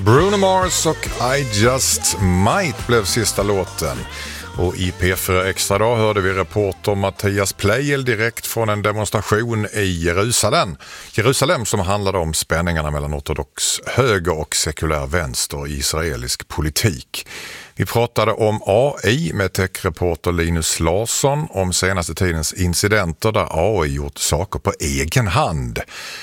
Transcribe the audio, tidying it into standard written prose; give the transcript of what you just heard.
Bruno Mars och I Just Might blev sista låten. Och i P4 Extra dag hörde vi reporter Mattias Pleijel direkt från en demonstration i Jerusalem som handlade om spänningarna mellan ortodox höger och sekulär vänster i israelisk politik. Vi pratade om AI med techreporter Linus Larsson om senaste tidens incidenter där AI gjort saker på egen hand.